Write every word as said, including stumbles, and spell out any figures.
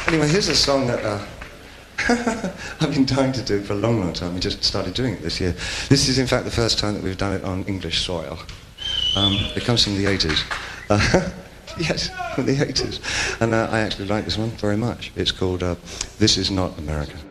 Anyway, here's a song that uh, I've been dying to do for a long, long time. We just started doing it this year. This is, in fact, the first time that we've done it on English soil. Um, it comes from the eighties. Uh, yes, from the eighties. And uh, I actually like this one very much. It's called uh, This Is Not America.